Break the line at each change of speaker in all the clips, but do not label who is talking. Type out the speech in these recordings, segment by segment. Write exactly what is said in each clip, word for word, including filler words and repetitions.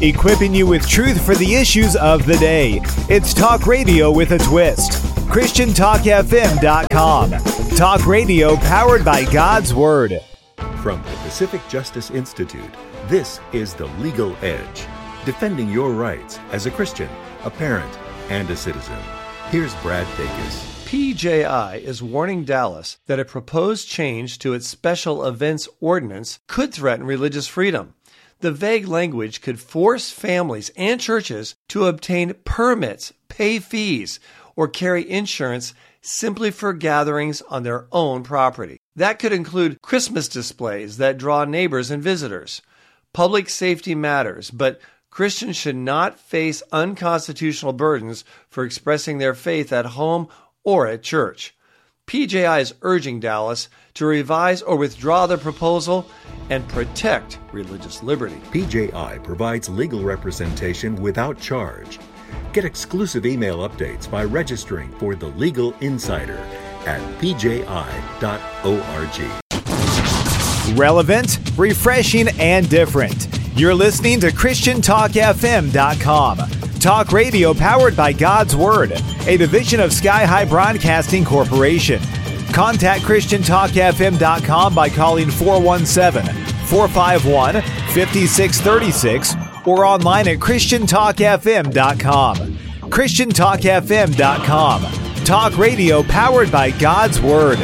equipping you with truth for the issues of the day. It's talk radio with a twist. Christian Talk F M dot com. Talk radio powered by God's Word.
From the Pacific Justice Institute, this is The Legal Edge, defending your rights as a Christian, a parent, and a citizen. Here's Brad Dacus.
P J I is warning Dallas that a proposed change to its special events ordinance could threaten religious freedom. The vague language could force families and churches to obtain permits, pay fees, or carry insurance simply for gatherings on their own property. That could include Christmas displays that draw neighbors and visitors. Public safety matters, but Christians should not face unconstitutional burdens for expressing their faith at home or at church. P J I is urging Dallas to revise or withdraw the proposal and protect religious liberty.
P J I provides legal representation without charge. Get exclusive email updates by registering for The Legal Insider at p j i dot org.
Relevant, refreshing, and different. You're listening to Christian Talk F M dot com. Talk radio powered by God's Word, a division of Sky High Broadcasting Corporation. Contact Christian Talk F M dot com by calling four one seven, four five one, five six three six or online at Christian Talk F M dot com. Christian Talk F M dot com. Talk radio powered by God's Word.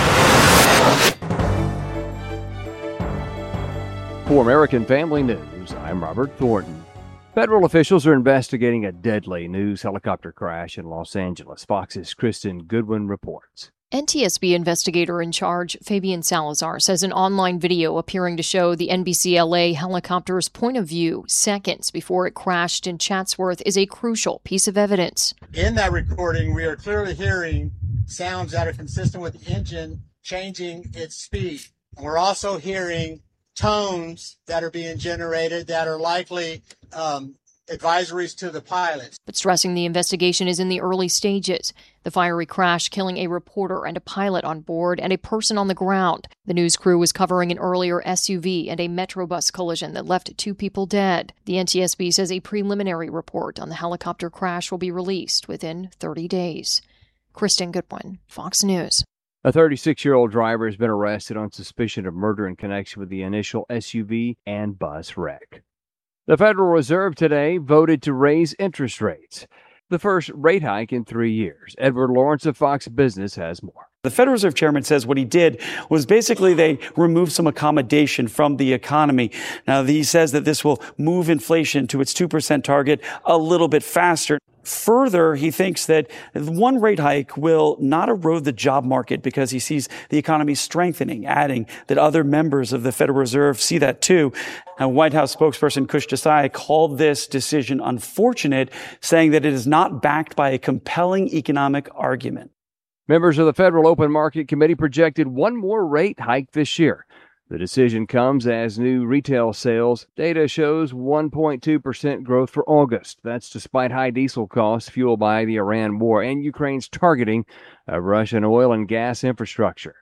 For American Family News, I'm Robert Thornton. Federal officials are investigating a deadly news helicopter crash in Los Angeles. Fox's Kristen Goodwin reports.
N T S B investigator in charge, Fabian Salazar, says an online video appearing to show the N B C L A helicopter's point of view seconds before it crashed in Chatsworth is a crucial piece of evidence.
In that recording, we are clearly hearing sounds that are consistent with the engine changing its speed. And we're also hearing tones that are being generated that are likely um, advisories to the pilots.
But stressing the investigation is in the early stages. The fiery crash killing a reporter and a pilot on board and a person on the ground. The news crew was covering an earlier S U V and a Metrobus collision that left two people dead. The N T S B says a preliminary report on the helicopter crash will be released within thirty days. Kristen Goodwin, Fox News.
A thirty-six-year-old driver has been arrested on suspicion of murder in connection with the initial S U V and bus wreck. The Federal Reserve today voted to raise interest rates, the first rate hike in three years. Edward Lawrence of Fox Business has more.
The Federal Reserve Chairman says what he did was basically they removed some accommodation from the economy. Now, he says that this will move inflation to its two percent target a little bit faster. Further, he thinks that one rate hike will not erode the job market because he sees the economy strengthening, adding that other members of the Federal Reserve see that too. And White House spokesperson Kush Desai called this decision unfortunate, saying that it is not backed by a compelling economic argument.
Members of the Federal Open Market Committee projected one more rate hike this year. The decision comes as new retail sales data shows one point two percent growth for August. That's despite high diesel costs fueled by the Iran war and Ukraine's targeting of Russian oil and gas infrastructure.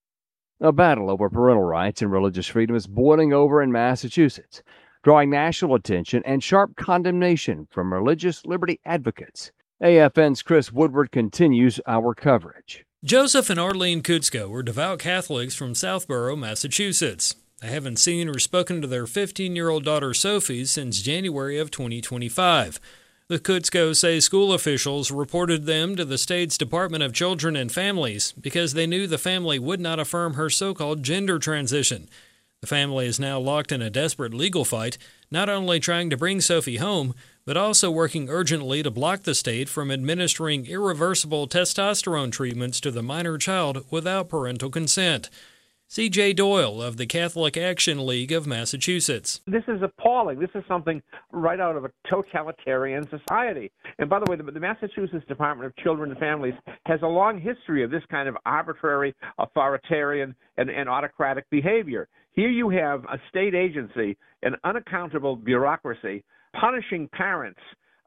A battle over parental rights and religious freedom is boiling over in Massachusetts, drawing national attention and sharp condemnation from religious liberty advocates. A F N's Chris Woodward continues our coverage.
Joseph and Arlene Kutsko were devout Catholics from Southborough, Massachusetts. They haven't seen or spoken to their fifteen-year-old daughter Sophie since January of twenty twenty-five. The Kutskos say school officials reported them to the state's Department of Children and Families because they knew the family would not affirm her so-called gender transition. The family is now locked in a desperate legal fight, not only trying to bring Sophie home, but also working urgently to block the state from administering irreversible testosterone treatments to the minor child without parental consent. C J Doyle of the Catholic Action League of Massachusetts.
This is appalling. This is something right out of a totalitarian society. And by the way, the, the Massachusetts Department of Children and Families has a long history of this kind of arbitrary, authoritarian, and, and autocratic behavior. Here you have a state agency, an unaccountable bureaucracy, punishing parents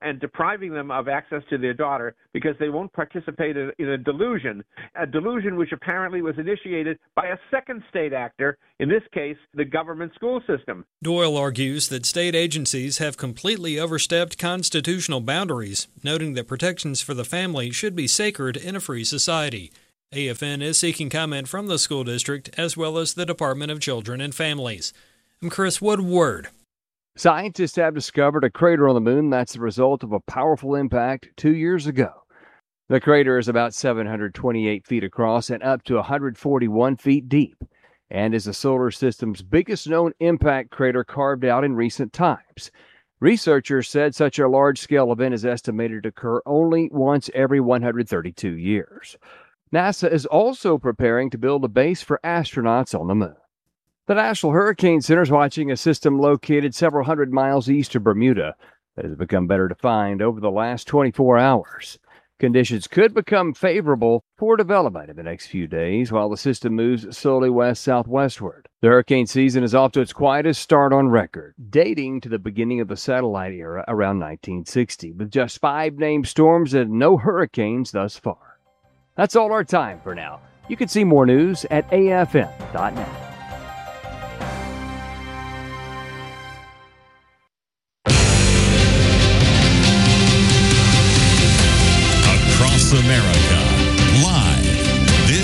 and depriving them of access to their daughter because they won't participate in, in a delusion, a delusion which apparently was initiated by a second state actor, in this case, the government school system.
Doyle argues that state agencies have completely overstepped constitutional boundaries, noting that protections for the family should be sacred in a free society. A F N is seeking comment from the school district as well as the Department of Children and Families. I'm Chris Woodward.
Scientists have discovered a crater on the moon that's the result of a powerful impact two years ago. The crater is about seven hundred twenty-eight feet across and up to one hundred forty-one feet deep, and is the solar system's biggest known impact crater carved out in recent times. Researchers said such a large-scale event is estimated to occur only once every one hundred thirty-two years. NASA is also preparing to build a base for astronauts on the moon. The National Hurricane Center is watching a system located several hundred miles east of Bermuda that has become better defined over the last twenty-four hours. Conditions could become favorable for development in the next few days while the system moves slowly west-southwestward. The hurricane season is off to its quietest start on record, dating to the beginning of the satellite era around nineteen sixty, with just five named storms and no hurricanes thus far. That's all our time for now. You can see more news at A F M dot net.